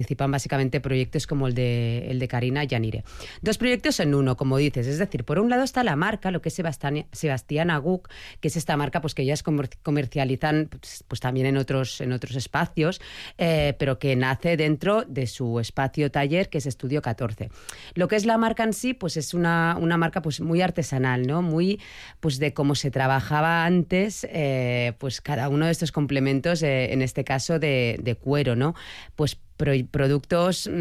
participan básicamente proyectos como el de Carina Yanire. 2 proyectos en uno, como dices. Es decir, por un lado está la marca, lo que es Sebastiana Guk, que es esta marca pues que ellas comercializan pues también en otros espacios, pero que nace dentro de su espacio taller, que es Estudio 14. Lo que es la marca en sí, pues es una marca pues muy artesanal, ¿no? Muy pues de cómo se trabajaba antes, pues cada uno de estos complementos, en este caso de cuero, ¿no? Pues productos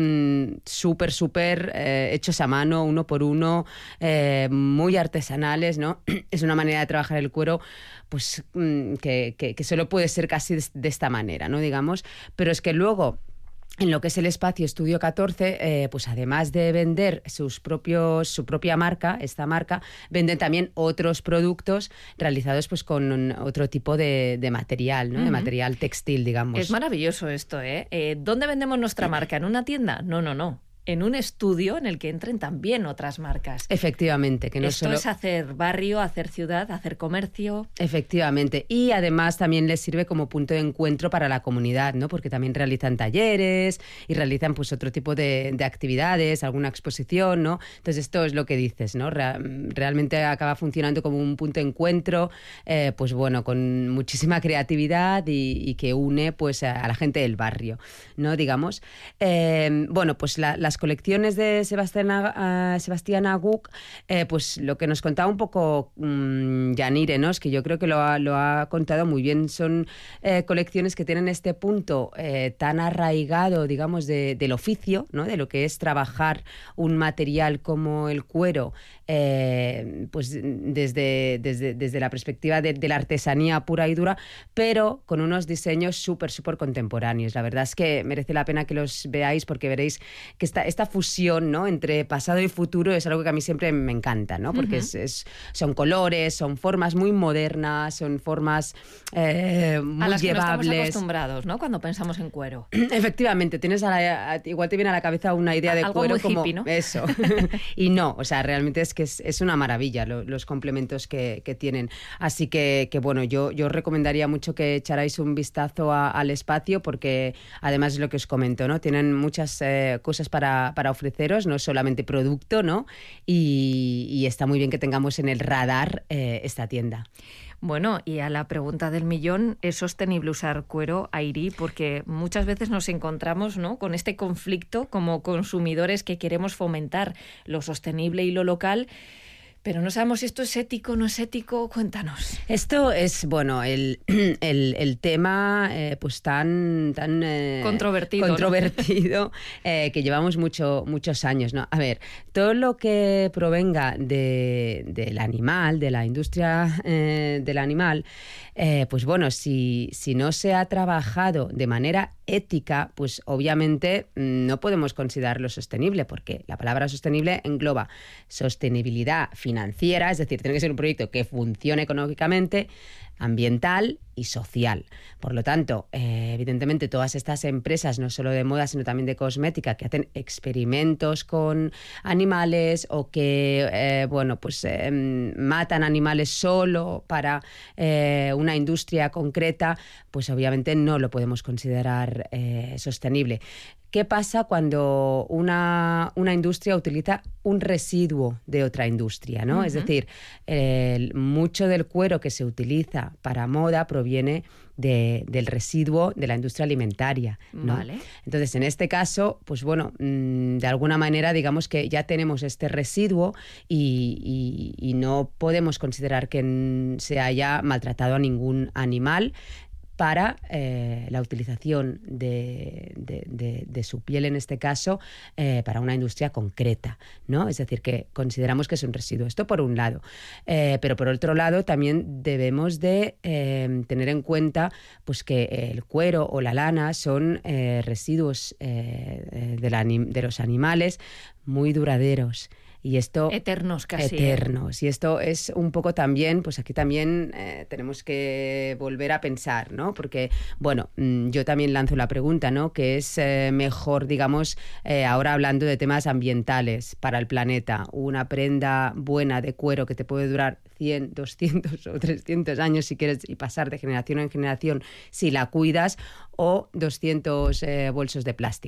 súper hechos a mano, uno por uno, muy artesanales, ¿no? Es una manera de trabajar el cuero pues que solo puede ser casi de esta manera, ¿no? Digamos, pero es que luego en lo que es el espacio Estudio 14, pues además de vender su propia marca, esta marca, venden también otros productos realizados pues con otro tipo de material, ¿no? De material textil, digamos. Es maravilloso esto, ¿eh? ¿Dónde vendemos nuestra marca? ¿En una tienda? No. En un estudio en el que entren también otras marcas. Efectivamente. Que no Esto es hacer barrio, hacer ciudad, hacer comercio. Efectivamente. Y además también les sirve como punto de encuentro para la comunidad, ¿no? Porque también realizan talleres y realizan pues otro tipo de actividades, alguna exposición, ¿no? Entonces esto es lo que dices, ¿no? Realmente acaba funcionando como un punto de encuentro, pues bueno, con muchísima creatividad y que une pues a la gente del barrio, ¿no? Digamos. Bueno, pues las colecciones de Sebastiana Guk, pues lo que nos contaba un poco Yanire, ¿no? Es que yo creo que lo ha contado muy bien. Son colecciones que tienen este punto tan arraigado, digamos, del oficio, ¿no? De lo que es trabajar un material como el cuero, pues desde la perspectiva de la artesanía pura y dura, pero con unos diseños súper contemporáneos. La verdad es que merece la pena que los veáis, porque veréis que esta fusión, ¿no? Entre pasado y futuro es algo que a mí siempre me encanta, ¿no? Porque son colores, son formas muy modernas, son formas muy llevables. A las que no estamos acostumbrados, ¿no? Cuando pensamos en cuero. Efectivamente, tienes igual te viene a la cabeza una idea de algo cuero muy como hippie, ¿no? eso. Y no, o sea, realmente es que es una maravilla los complementos que tienen. Así que bueno, yo recomendaría mucho que echarais un vistazo al espacio, porque además es lo que os comento, ¿no? Tienen muchas cosas para ofreceros, no solamente producto, ¿no? Y está muy bien que tengamos en el radar esta tienda. Bueno, y a la pregunta del millón, ¿es sostenible usar cuero, Airi? Porque muchas veces nos encontramos, ¿no?, con este conflicto como consumidores que queremos fomentar lo sostenible y lo local, pero no sabemos si esto es ético o no es ético. Cuéntanos. Esto es, bueno, el tema pues tan controvertido, ¿no? Que llevamos muchos años, ¿no? A ver, todo lo que provenga del animal, de la industria del animal, pues bueno, si no se ha trabajado de manera ética, pues obviamente no podemos considerarlo sostenible, porque la palabra sostenible engloba sostenibilidad financiera, es decir, tiene que ser un proyecto que funcione económicamente, ambiental y social. Por lo tanto, evidentemente todas estas empresas, no solo de moda, sino también de cosmética, que hacen experimentos con animales o que matan animales solo para una industria concreta, pues obviamente no lo podemos considerar sostenible. ¿Qué pasa cuando una industria utiliza un residuo de otra industria, ¿no? Uh-huh. Es decir, mucho del cuero que se utiliza para moda proviene del residuo de la industria alimentaria, ¿no? Vale. Entonces, en este caso, pues bueno, de alguna manera digamos que ya tenemos este residuo y no podemos considerar que se haya maltratado a ningún animal para la utilización de su piel, en este caso, para una industria concreta, ¿no? Es decir, que consideramos que es un residuo. Esto por un lado. Pero por otro lado, también debemos de tener en cuenta pues, que el cuero o la lana son residuos de los animales muy duraderos. Y esto, eternos casi. Eternos. Y esto es un poco también, pues aquí también tenemos que volver a pensar, ¿no? Porque, bueno, yo también lanzo la pregunta, ¿no? ¿Qué es mejor, digamos, ahora hablando de temas ambientales para el planeta? Una prenda buena de cuero que te puede durar 100, 200 o 300 años si quieres y pasar de generación en generación si la cuidas, o 200 bolsos de plástico,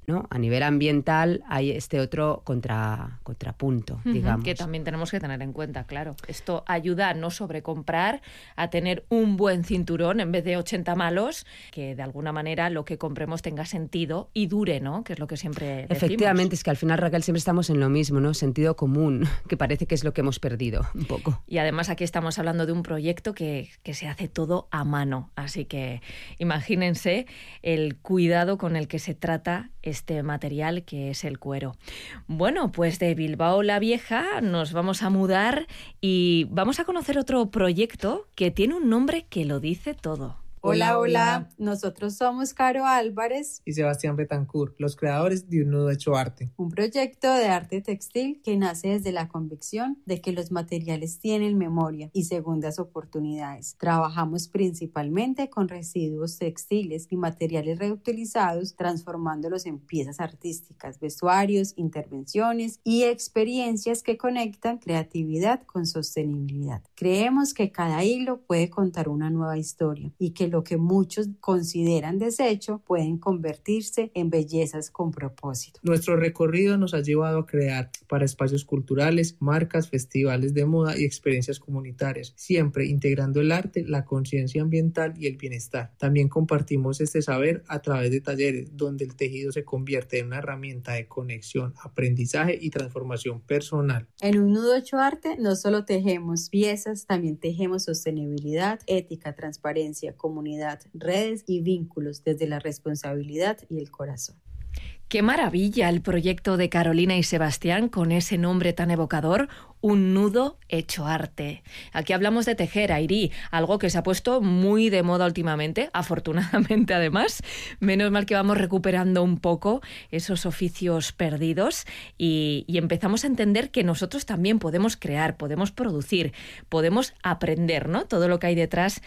¿no? A nivel ambiental hay este otro contrapunto, digamos. Que también tenemos que tener en cuenta, claro. Esto ayuda a no sobrecomprar, a tener un buen cinturón en vez de 80 malos, que de alguna manera lo que compremos tenga sentido y dure, ¿no? Que es lo que siempre decimos. Efectivamente, es que al final, Raquel, siempre estamos en lo mismo, ¿no? Sentido común, que parece que es lo que hemos perdido un poco. Y además aquí estamos hablando de un proyecto que se hace todo a mano, así que imagínense el cuidado con el que se trata este material que es el cuero. Bueno, pues de Bilbao la Vieja nos vamos a mudar y vamos a conocer otro proyecto que tiene un nombre que lo dice todo. Hola, hola. Nosotros somos Caro Álvarez y Sebastián Betancourt, los creadores de Un Nudo Hecho Arte. Un proyecto de arte textil que nace desde la convicción de que los materiales tienen memoria y segundas oportunidades. Trabajamos principalmente con residuos textiles y materiales reutilizados, transformándolos en piezas artísticas, vestuarios, intervenciones y experiencias que conectan creatividad con sostenibilidad. Creemos que cada hilo puede contar una nueva historia y que lo que muchos consideran desecho pueden convertirse en bellezas con propósito. Nuestro recorrido nos ha llevado a crear para espacios culturales, marcas, festivales de moda y experiencias comunitarias, siempre integrando el arte, la conciencia ambiental y el bienestar. También compartimos este saber a través de talleres donde el tejido se convierte en una herramienta de conexión, aprendizaje y transformación personal. En Un Nudo Hecho Arte no solo tejemos piezas, también tejemos sostenibilidad, ética, transparencia, comunidad, redes y vínculos desde la responsabilidad y el corazón. ¡Qué maravilla el proyecto de Carolina y Sebastián con ese nombre tan evocador! Un nudo hecho arte. Aquí hablamos de tejer, Airi, algo que se ha puesto muy de moda últimamente, afortunadamente además. Menos mal que vamos recuperando un poco esos oficios perdidos y empezamos a entender que nosotros también podemos crear, podemos producir, podemos aprender, ¿no? Todo lo que hay detrás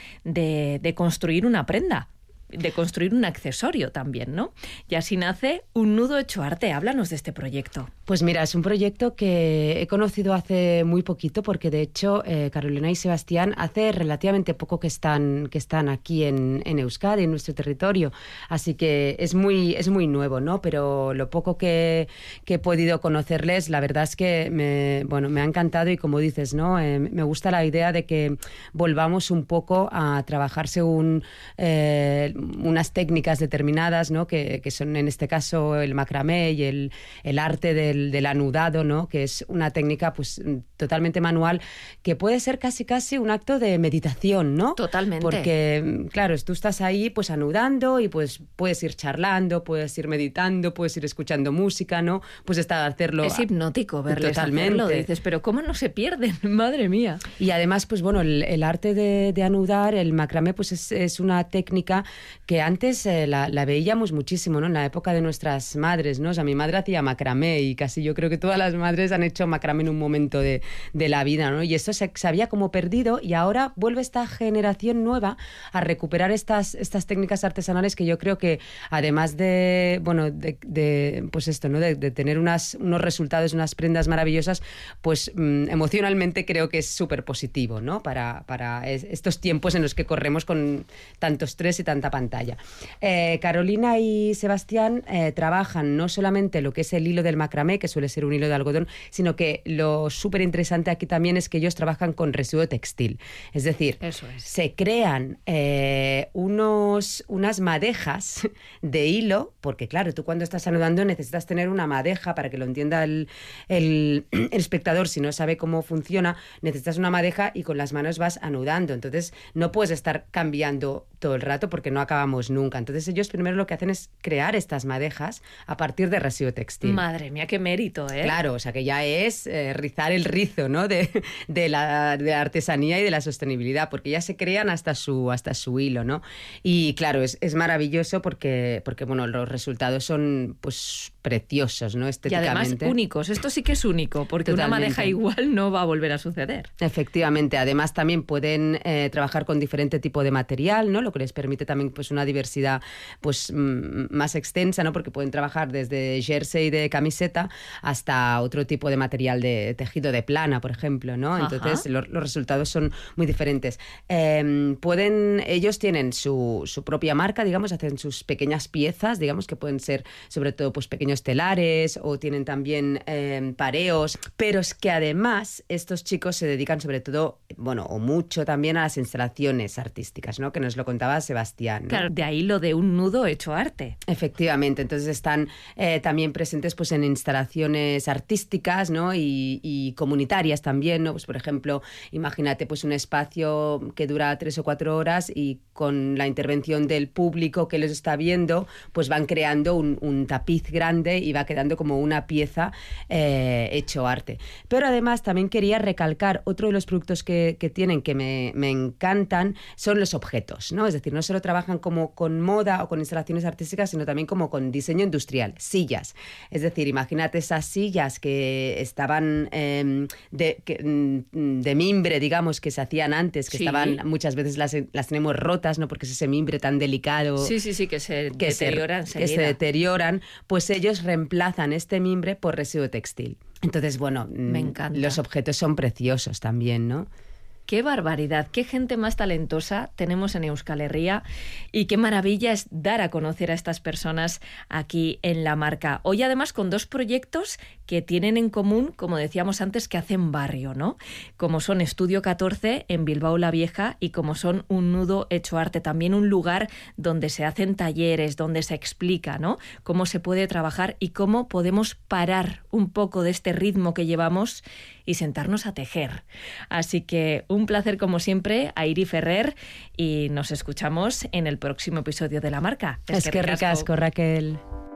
de construir una prenda, de construir un accesorio también, ¿no? Y así nace Un Nudo Hecho Arte. Háblanos de este proyecto. Pues mira, es un proyecto que he conocido hace muy poquito porque de hecho Carolina y Sebastián hace relativamente poco que están aquí en Euskadi, en nuestro territorio, así que es muy nuevo, ¿no? Pero lo poco que he podido conocerles, la verdad es que me ha encantado y como dices, ¿no? Me gusta la idea de que volvamos un poco a trabajar según unas técnicas determinadas, ¿no? Que son en este caso el macramé y el arte del anudado, ¿no? Que es una técnica pues totalmente manual que puede ser casi un acto de meditación, ¿no? Totalmente. Porque claro, tú estás ahí pues anudando y pues puedes ir charlando, puedes ir meditando, puedes ir escuchando música, ¿no? Pues hacerlo. Es hipnótico verles totalmente. Hacerlo. Dices, pero ¿cómo no se pierden? Madre mía. Y además, pues bueno, el arte de anudar, el macramé, pues es una técnica que antes la veíamos muchísimo, ¿no? En la época de nuestras madres, ¿no? O sea, mi madre hacía macramé y casi yo creo que todas las madres han hecho macramé en un momento de la vida, ¿no? Y eso se había como perdido y ahora vuelve esta generación nueva a recuperar estas técnicas artesanales que yo creo que además de pues esto, ¿no? De tener unos resultados, unas prendas maravillosas, pues emocionalmente creo que es súper positivo, ¿no? Para estos tiempos en los que corremos con tanto estrés y tanta pantalla. Carolina y Sebastián trabajan no solamente lo que es el hilo del macramé, que suele ser un hilo de algodón, sino que lo súper interesante aquí también es que ellos trabajan con residuo textil. Es decir, se crean unas madejas de hilo, porque claro, tú cuando estás anudando necesitas tener una madeja para que lo entienda el espectador, si no sabe cómo funciona, necesitas una madeja y con las manos vas anudando. Entonces no puedes estar cambiando todo el rato porque no acabamos nunca. Entonces ellos primero lo que hacen es crear estas madejas a partir de residuo textil. Madre mía, qué mérito, ¿eh? Claro, o sea que ya es rizar el rizo, ¿no? de la artesanía y de la sostenibilidad, porque ya se crean hasta su hilo, ¿no? Y claro, es maravilloso porque bueno, los resultados son pues preciosos, ¿no? Estéticamente. Y además únicos. Esto sí que es único, porque totalmente. Una madeja igual no va a volver a suceder. Efectivamente. Además también pueden trabajar con diferente tipo de material, ¿no? Lo que les permite también pues una diversidad pues más extensa, ¿no? Porque pueden trabajar desde jersey de camiseta hasta otro tipo de material de tejido de plana, por ejemplo, ¿no? Entonces los resultados son muy diferentes. Ellos tienen su propia marca, digamos, hacen sus pequeñas piezas, digamos, que pueden ser sobre todo pues pequeños telares, o tienen también pareos, pero es que además estos chicos se dedican sobre todo, bueno, o mucho también a las instalaciones artísticas, ¿no? Que nos lo contaba Sebastián, ¿no? Claro, de ahí lo de un nudo hecho arte. Efectivamente, entonces están también presentes pues en instalaciones artísticas, ¿no? y comunitarias también, ¿no? Pues por ejemplo, imagínate pues un espacio que dura 3 o 4 horas y con la intervención del público que los está viendo, pues van creando un tapiz grande y va quedando como una pieza hecho arte. Pero además también quería recalcar otro de los productos que tienen que me encantan, son los objetos, ¿no? Es decir, no solo trabajan como con moda o con instalaciones artísticas, sino también como con diseño industrial, sillas. Es decir, imagínate esas sillas que estaban de mimbre, digamos, que se hacían antes, que estaban, muchas veces las tenemos rotas, ¿no? Porque es ese mimbre tan delicado. Sí, que se deterioran. Que se deterioran, pues ellos reemplazan este mimbre por residuo textil. Entonces, bueno, me encanta. Los objetos son preciosos también, ¿no? ¡Qué barbaridad! ¡Qué gente más talentosa tenemos en Euskal Herria! Y qué maravilla es dar a conocer a estas personas aquí en La Marca. Hoy además con 2 proyectos que tienen en común, como decíamos antes, que hacen barrio, ¿no? Como son Estudio 14 en Bilbao la Vieja y como son Un Nudo Hecho Arte, también un lugar donde se hacen talleres, donde se explica, ¿no? Cómo se puede trabajar y cómo podemos parar un poco de este ritmo que llevamos y sentarnos a tejer. Así que un placer como siempre, Airi Ferrer, y nos escuchamos en el próximo episodio de La Marca. Es que ricasco, Raquel.